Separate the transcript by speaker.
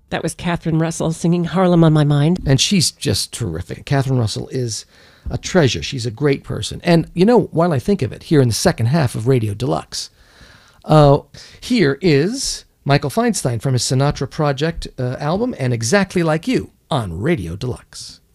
Speaker 1: That was Catherine Russell singing Harlem on My Mind.
Speaker 2: And she's just terrific. Catherine Russell is a treasure. She's a great person. And, you know, while I think of it, here in the second half of Radio Deluxe, here is Michael Feinstein from his Sinatra Project album, and Exactly Like You on Radio Deluxe.